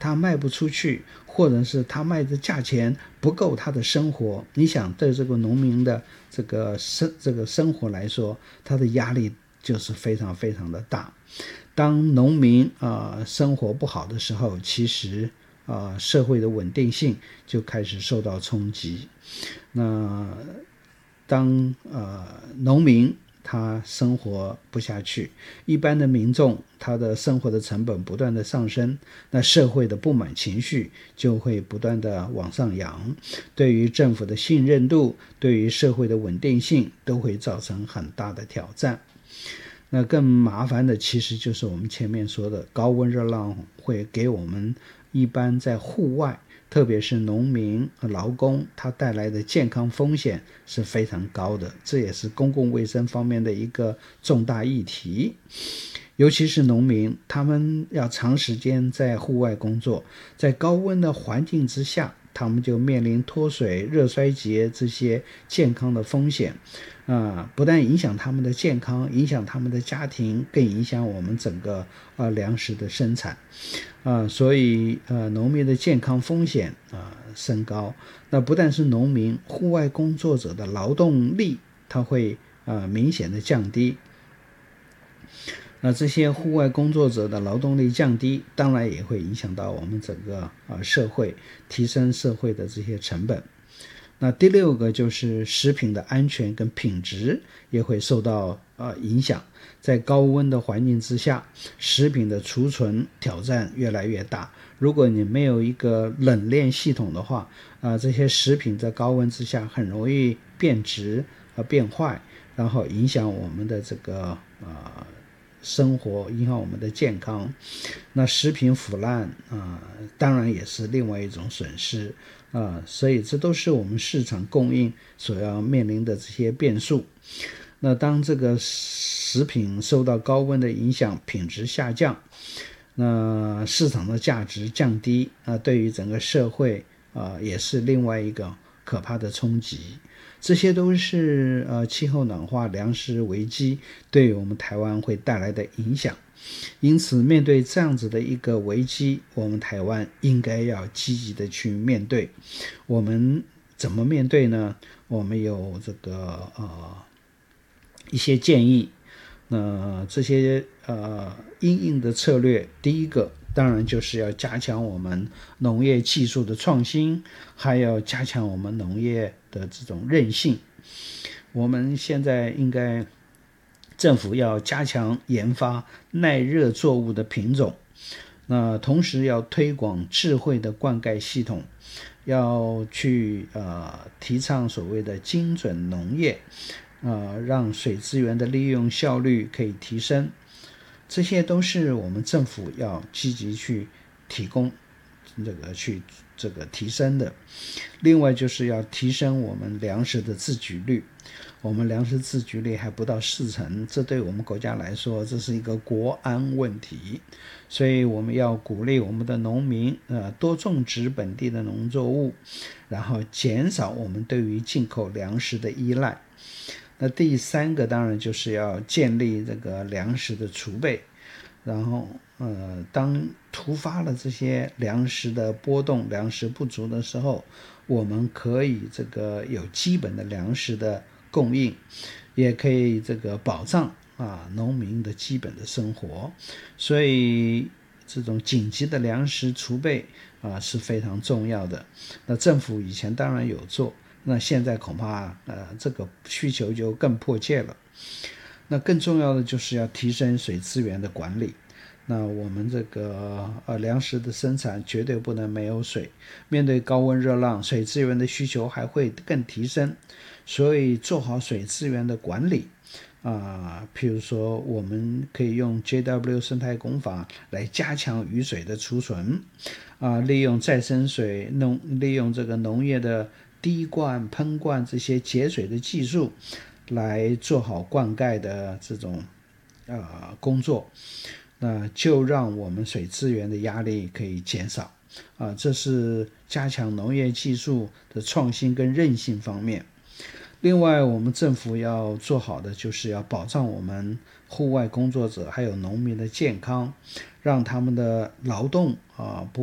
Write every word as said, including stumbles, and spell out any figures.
他卖不出去，或者是他卖的价钱不够他的生活，你想对这个农民的这个生这个生活来说，他的压力就是非常非常的大。当农民啊、呃、生活不好的时候，其实啊、呃、社会的稳定性就开始受到冲击。那当呃农民他生活不下去，一般的民众他的生活的成本不断的上升，那社会的不满情绪就会不断的往上扬，对于政府的信任度，对于社会的稳定性都会造成很大的挑战。那更麻烦的其实就是我们前面说的高温热浪会给我们一般在户外，特别是农民劳工，它带来的健康风险是非常高的，这也是公共卫生方面的一个重大议题。尤其是农民，他们要长时间在户外工作，在高温的环境之下，他们就面临脱水、热衰竭这些健康的风险。啊，不但影响他们的健康，影响他们的家庭，更影响我们整个啊粮食的生产，啊，所以呃农民的健康风险啊升高。那不但是农民，户外工作者的劳动力它会啊明显的降低。那这些户外工作者的劳动力降低，当然也会影响到我们整个啊社会，提升社会的这些成本。那第六个就是食品的安全跟品质也会受到呃影响。在高温的环境之下，食品的储存挑战越来越大。如果你没有一个冷链系统的话，啊、呃，这些食品在高温之下很容易变质和变坏，然后影响我们的这个呃生活，影响我们的健康。那食品腐烂啊、呃，当然也是另外一种损失啊、呃，所以这都是我们市场供应所要面临的这些变数。那当这个食品受到高温的影响，品质下降，那市场的价值降低啊、呃，对于整个社会啊、呃、也是另外一个可怕的冲击。这些都是呃气候暖化、粮食危机对我们台湾会带来的影响。因此面对这样子的一个危机，我们台湾应该要积极的去面对。我们怎么面对呢？我们有这个呃一些建议。那这些呃因应的策略，第一个当然就是要加强我们农业技术的创新，还要加强我们农业的这种韧性。我们现在应该政府要加强研发耐热作物的品种，那同时要推广智慧的灌溉系统，要去呃提倡所谓的精准农业，呃让水资源的利用效率可以提升。这些都是我们政府要积极去提供这个去这个提升的。另外就是要提升我们粮食的自给率，我们粮食自给率还不到四成，这对我们国家来说这是一个国安问题，所以我们要鼓励我们的农民呃多种植本地的农作物，然后减少我们对于进口粮食的依赖。那第三个当然就是要建立这个粮食的储备，然后呃，当突发了这些粮食的波动、粮食不足的时候，我们可以这个有基本的粮食的供应，也可以这个保障啊农民的基本的生活。所以这种紧急的粮食储备啊是非常重要的。那政府以前当然有做，那现在恐怕呃这个需求就更迫切了。那更重要的就是要提升水资源的管理。那我们这个呃粮食的生产绝对不能没有水，面对高温热浪，水资源的需求还会更提升，所以做好水资源的管理啊、呃，譬如说我们可以用 J W 生态工法来加强雨水的储存啊、呃，利用再生水农利用这个农业的滴灌、喷灌这些节水的技术，来做好灌溉的这种呃工作，那就让我们水资源的压力可以减少啊、呃，这是加强农业技术的创新跟韧性方面。另外我们政府要做好的就是要保障我们户外工作者还有农民的健康，让他们的劳动啊、呃、不